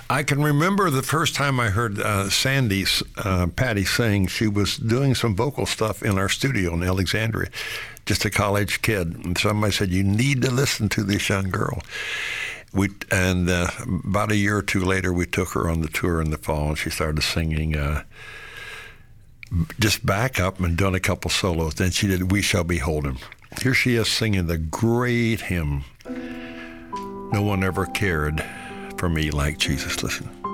I can remember the first time I heard Patty sing. She was doing some vocal stuff in our studio in Alexandria, just a college kid. And somebody said, "You need to listen to this young girl." About a year or two later, we took her on the tour in the fall, and she started singing just back up and done a couple solos. Then she did "We Shall Behold Him." Here she is singing the great hymn, "No One Ever Cared for Me Like Jesus." Listen.